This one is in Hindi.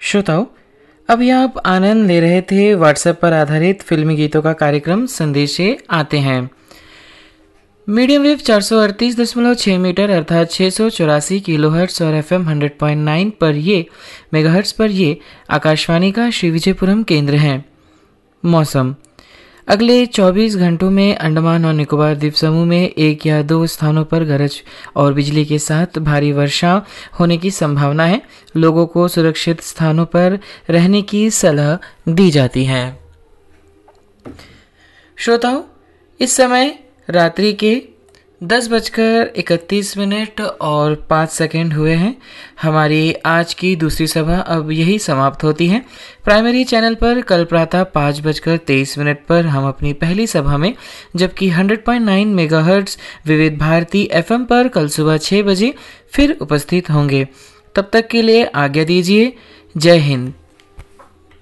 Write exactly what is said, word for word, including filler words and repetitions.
श्रोताओं, अभी आप आनंद ले रहे थे व्हाट्सएप पर आधारित फिल्मी गीतों का कार्यक्रम संदेशे आते हैं। मीडियम वेव चार सौ अड़तीस दशमलव छः मीटर अर्थात छः सौ चौरासी किलोहर्ट्ज और F am hundred point nine पर ये मेगाहर्ट्ज पर ये आकाशवाणी का श्री विजयपुरम केंद्र है। मौसम, अगले चौबीस घंटों में अंडमान और निकोबार द्वीप समूह में एक या दो स्थानों पर गरज और बिजली के साथ भारी वर्षा होने की संभावना है। लोगों को सुरक्षित स्थानों पर रहने की सलाह दी जाती है। श्रोताओं, इस समय रात्रि के दस बजकर इकतीस मिनट और पाँच सेकेंड हुए हैं। हमारी आज की दूसरी सभा अब यही समाप्त होती है। प्राइमरी चैनल पर कल प्रातः पाँच बजकर तेईस मिनट पर हम अपनी पहली सभा में, जबकि हंड्रेड पॉइंट नाइन मेगाहर्ट्ज विविध भारती एफएम पर कल सुबह छः बजे फिर उपस्थित होंगे। तब तक के लिए आज्ञा दीजिए। जय हिंद।